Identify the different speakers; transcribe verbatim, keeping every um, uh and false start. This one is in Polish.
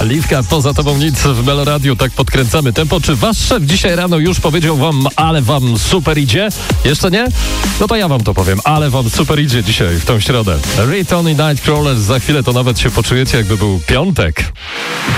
Speaker 1: Liwka, poza tobą nic w Meloradiu, tak podkręcamy tempo. Czy wasz szef dzisiaj rano już powiedział wam, ale wam super idzie? Jeszcze nie? No to ja wam to powiem, ale wam super idzie dzisiaj, w tą środę. Return i Nightcrawlers, za chwilę to nawet się poczujecie, jakby był piątek.